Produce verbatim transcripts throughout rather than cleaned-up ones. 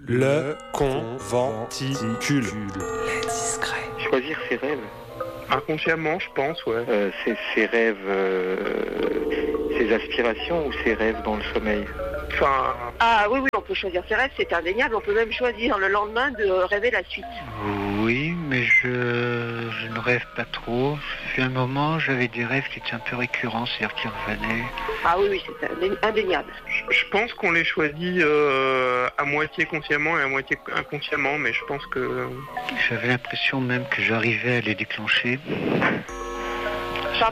Le conventicule. Les discrets. Choisir ses rêves. Inconsciemment, je pense, ouais. Euh, ses, ses rêves, euh, ses aspirations ou ses rêves dans le sommeil. Enfin... Ah oui, oui, on peut choisir ses rêves, c'est indéniable. On peut même choisir le lendemain de rêver la suite. Oui, mais je, je ne rêve pas trop. Depuis un moment, j'avais des rêves qui étaient un peu récurrents, c'est-à-dire qui revenaient. Ah oui, oui, c'est indéniable. Je, je pense qu'on les choisit euh, à moitié consciemment et à moitié inconsciemment, mais je pense que... J'avais l'impression même que j'arrivais à les déclencher. Pardon ?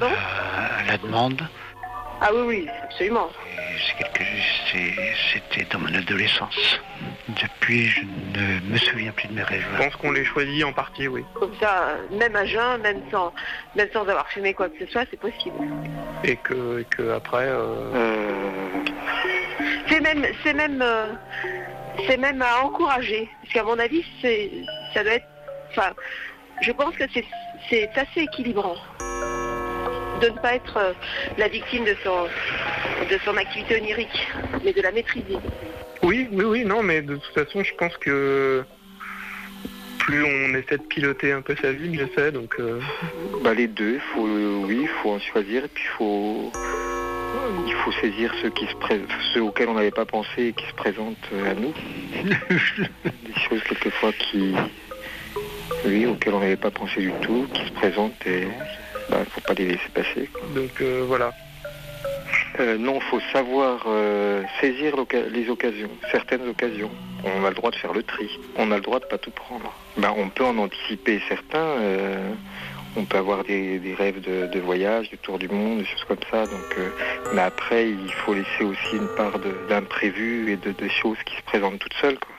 à, à la demande. Ah oui, oui, absolument. C'est quelque... c'est... C'était dans mon adolescence. Depuis, je ne me souviens plus de mes rêves. Je pense qu'on les choisit en partie, oui. Comme ça, même à jeun, même sans, même sans avoir fumé quoi que ce soit, c'est possible. Et que, et que après... Euh... Euh... C'est même... C'est même, euh, c'est même à encourager. Parce qu'à mon avis, c'est, ça doit être... Enfin, je pense que c'est, c'est assez équilibrant de ne pas être euh, la victime de son, de son activité onirique, mais de la maîtriser. Oui, oui, oui, non, mais de toute façon, je pense que plus on essaie de piloter un peu sa vie, mieux c'est, donc... Euh... Bah les deux, faut, euh, oui, il faut en choisir, et puis il faut... Il faut saisir ceux, qui se pré... ceux auxquels on n'avait pas pensé et qui se présentent à nous. Des choses quelquefois qui... Oui, auxquelles on n'avait pas pensé du tout, qui se présentent et... Bah, faut pas les laisser passer, quoi. Donc euh, voilà. Euh, non, faut savoir euh, saisir les occasions, certaines occasions. On a le droit de faire le tri. On a le droit de pas tout prendre. Ben, on peut en anticiper certains. Euh, on peut avoir des, des rêves de, de voyage, du tour du monde, des choses comme ça. Donc, euh, mais après, il faut laisser aussi une part de, d'imprévu et de, de choses qui se présentent toutes seules, quoi.